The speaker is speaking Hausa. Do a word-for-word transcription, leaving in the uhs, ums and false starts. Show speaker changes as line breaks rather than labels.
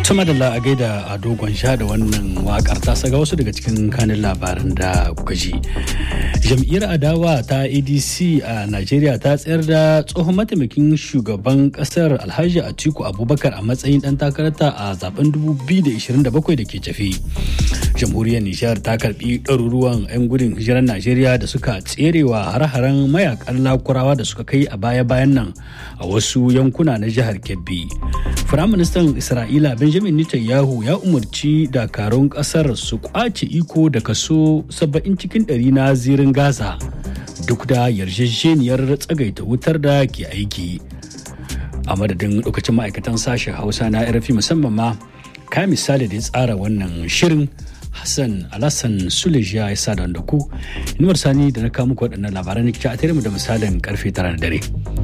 Tuma da la a gaida a dogon sha da wannan wakar ta saga wasu daga cikin kanin labaran da kuka ji. Jam'iyyar adawa ta A D C a Najeriya ta tsayar da tsohon mataimakin shugaban kasar Alhaji Atiku Abubakar a matsayin dan takararta a zaben dubu biyu da ishirin da bakwai da ke tafi. Jamhuriyar Nijar ta karbi ɗaruruwan 'yan gudun hijirar Najeriya da suka tserewa har-haren mayakan lakurawa da suka kai a baya-bayan nan a wasu yankuna na jihar Kebbi. Firaministan Isra'ila Benjamin Netanyahu ya umarci dakarun kasar su kwace iko da kaso saba'in cikin ɗari na zirin Gaza duk da yarjejeniyar tsagaita wutar da ke aiki. A madadin lokacin ma'aikatan sashen Hausa na R F I musamman ma ka misali da ya tsara wannan shirin Hassan Alassan Suleja ya sa da ku. Inuwar Sani da na kawo muku waɗannan labaran da a tare mu da misalin karfe tara na dare.